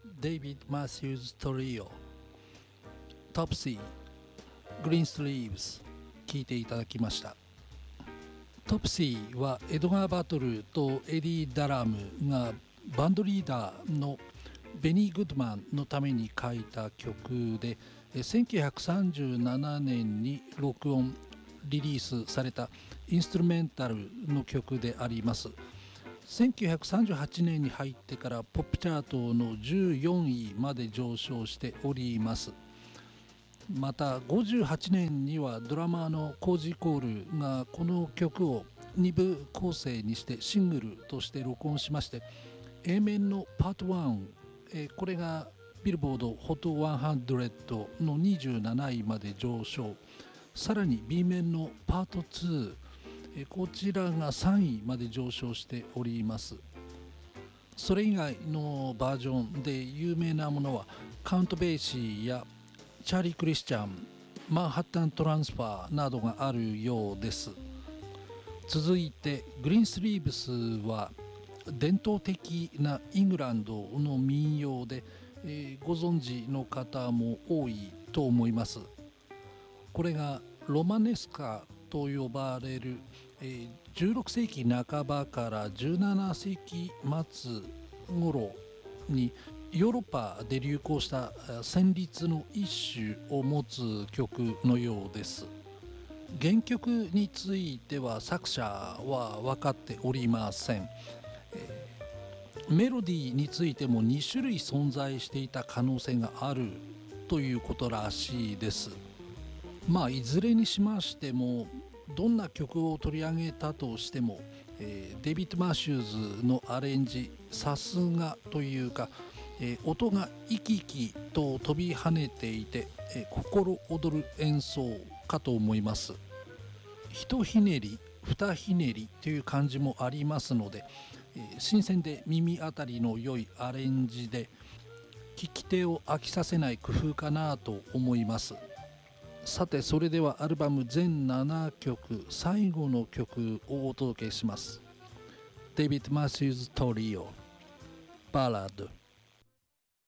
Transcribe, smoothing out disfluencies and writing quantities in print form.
デイビッド・マシューズ・トリオ、トプシー、グリーンスリーブス聴いていただきました。トプシーはエドガー・バトルとエディ・ダラムがバンドリーダーのベニー・グッドマンのために書いた曲で、1937年に録音リリースされたインストゥルメンタルの曲であります。1938年に入ってからポップチャートの14位まで上昇しております。また58年にはドラマーのコージー・コールがこの曲を2部構成にしてシングルとして録音しまして、 A 面のパート1、これがビルボード HOT100 の27位まで上昇。さらに B 面のパート2、こちらが3位まで上昇しております。それ以外のバージョンで有名なものはカウント・ベイシーやチャーリー・クリスチャン、マンハッタン・トランスファーなどがあるようです。続いてグリーンスリーブスは伝統的なイングランドの民謡で、ご存知の方も多いと思います。これがロマネスカと呼ばれる、16世紀半ばから17世紀末頃にヨーロッパで流行した旋律の一種を持つ曲のようです。原曲については作者は分かっておりません。メロディーについても2種類存在していた可能性があるということらしいです。いずれにしましてもどんな曲を取り上げたとしても、デイビッド・マシューズのアレンジさすがというか、音が生き生きと飛び跳ねていて、心躍る演奏かと思います。一ひねり二ひねりという感じもありますので、新鮮で耳当たりの良いアレンジで聴き手を飽きさせない工夫かなと思います。さて、それではアルバム全7曲最後の曲をお届けします。デイビッド・マシューズ・トリオ、バラード。